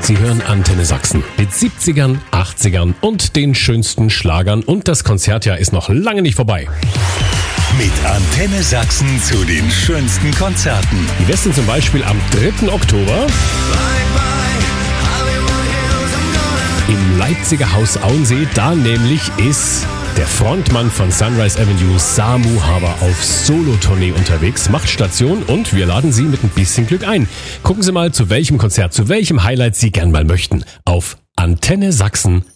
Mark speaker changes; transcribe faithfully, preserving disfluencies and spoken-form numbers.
Speaker 1: Sie hören Antenne Sachsen mit siebzigern, achtzigern und den schönsten Schlagern. Und das Konzertjahr ist noch lange nicht vorbei.
Speaker 2: Mit Antenne Sachsen zu den schönsten Konzerten.
Speaker 1: Die Westen zum Beispiel am dritten Oktober im Leipziger Haus Auensee. Da nämlich ist der Frontmann von Sunrise Avenue, Samu Haber, auf Solo-Tournee unterwegs, macht Station und wir laden Sie mit ein bisschen Glück ein. Gucken Sie mal, zu welchem Konzert, zu welchem Highlight Sie gern mal möchten. Auf antenne sachsen punkt